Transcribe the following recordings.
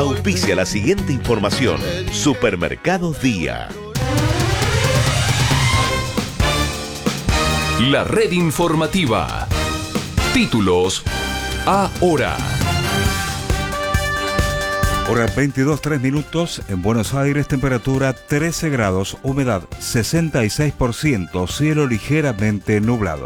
Auspicia la siguiente información. Supermercados Día. La red informativa. Títulos ahora. Hora 22:03. En Buenos Aires, temperatura 13 grados, humedad 66%, cielo ligeramente nublado.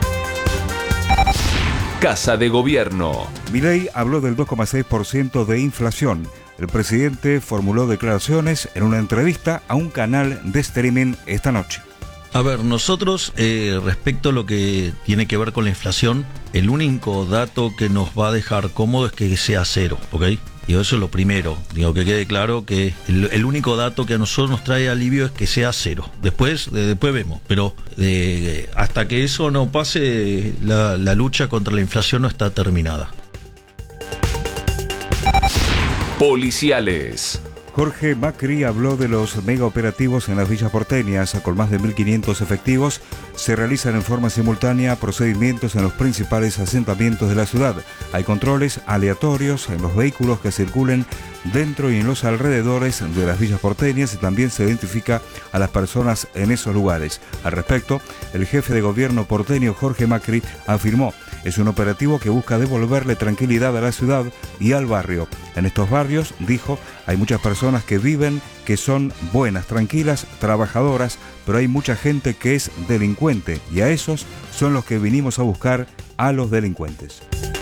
Casa de Gobierno. Milei habló del 2,6% de inflación. El presidente formuló declaraciones en una entrevista a un canal de streaming esta noche. A ver, nosotros respecto a lo que tiene que ver con la inflación, el único dato que nos va a dejar cómodo es que sea cero, ¿ok? Y eso es lo primero, digo, que quede claro que el único dato que a nosotros nos trae alivio es que sea cero. Después vemos, pero hasta que eso no pase, la lucha contra la inflación no está terminada. Policiales. Jorge Macri habló de los megaoperativos en las villas porteñas. Con más de 1.500 efectivos se realizan en forma simultánea procedimientos en los principales asentamientos de la ciudad. Hay controles aleatorios en los vehículos que circulen dentro y en los alrededores de las villas porteñas y también se identifica a las personas en esos lugares. Al respecto, el jefe de gobierno porteño Jorge Macri afirmó: es un operativo que busca devolverle tranquilidad a la ciudad y al barrio. En estos barrios, dijo, hay muchas personas que viven, que son buenas, tranquilas, trabajadoras, pero hay mucha gente que es delincuente y a esos son los que vinimos a buscar, a los delincuentes.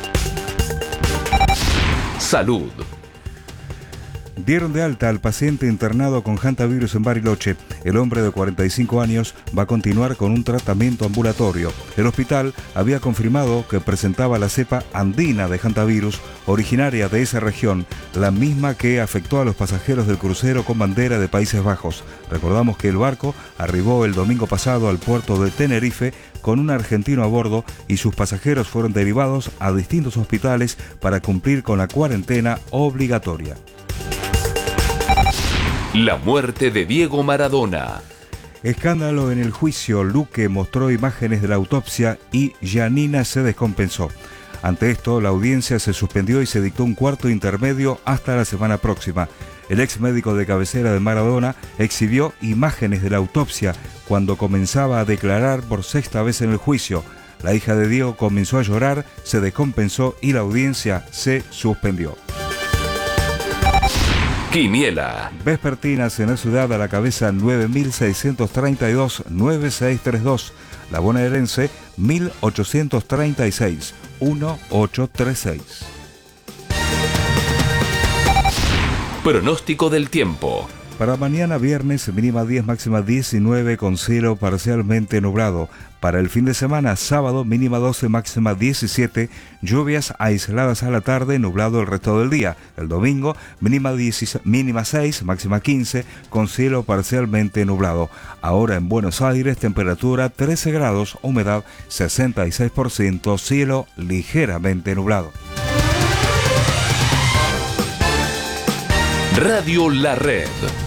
Salud. Dieron de alta al paciente internado con hantavirus en Bariloche. El hombre de 45 años va a continuar con un tratamiento ambulatorio. El hospital había confirmado que presentaba la cepa andina de hantavirus, originaria de esa región, la misma que afectó a los pasajeros del crucero con bandera de Países Bajos. Recordamos que el barco arribó el domingo pasado al puerto de Tenerife con un argentino a bordo y sus pasajeros fueron derivados a distintos hospitales para cumplir con la cuarentena obligatoria. La muerte de Diego Maradona. Escándalo en el juicio. Luque mostró imágenes de la autopsia y Giannina se descompensó. Ante esto, la audiencia se suspendió y se dictó un cuarto intermedio hasta la semana próxima. El ex médico de cabecera de Maradona exhibió imágenes de la autopsia cuando comenzaba a declarar por sexta vez en el juicio. La hija de Diego comenzó a llorar, se descompensó y la audiencia se suspendió. Quiniela. Vespertinas en la ciudad a la cabeza 9.632-9632. La bonaerense 1.836-1836. Pronóstico del tiempo. Para mañana viernes, mínima 10, máxima 19 con cielo parcialmente nublado. Para el fin de semana, sábado, mínima 12, máxima 17, lluvias aisladas a la tarde, nublado el resto del día. El domingo, mínima 6, máxima 15, con cielo parcialmente nublado. Ahora en Buenos Aires, temperatura 13 grados, humedad 66%, cielo ligeramente nublado. Radio La Red.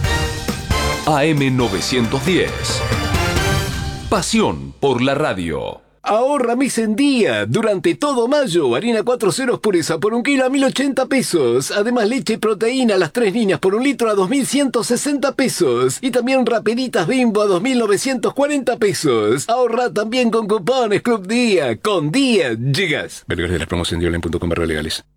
AM 910. Pasión por la radio. Ahorra mes en día. Durante todo mayo, harina 4 ceros pureza por 1 kilo a 1.080 pesos. Además, leche y proteína a las 3 niñas por 1 litro a 2.160 pesos. Y también rapeditas Bimbo a 2.940 pesos. Ahorra también con cupones Club Día. Con Día llegas. Vergas de la promoción de online.com/legales.